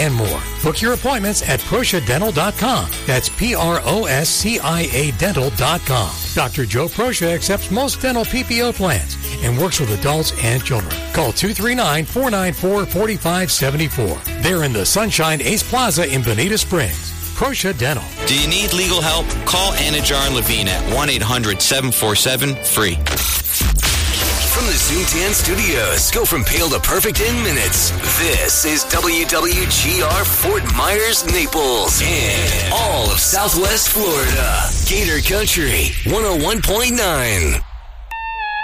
and more. Book your appointments at ProsciaDental.com. That's PROSCIA Dental.com. Dr. Joe Proscia accepts most dental PPO plans and works with adults and children. Call 239-494-4574. They're in the Sunshine Ace Plaza in Bonita Springs. Proscia Dental. Do you need legal help? Call Anajar and Levine at 1-800-747-FREE. From the Zoomtan Studios, go from pale to perfect in minutes. This is WWGR Fort Myers, Naples, and all of Southwest Florida. Gator Country 101.9.